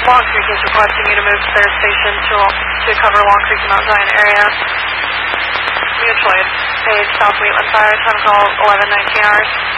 Long Creek is requesting you to move to their station to cover Long Creek and Mount Zion area. Mutual aid page South Wheatland Fire, time call 11:19 hours.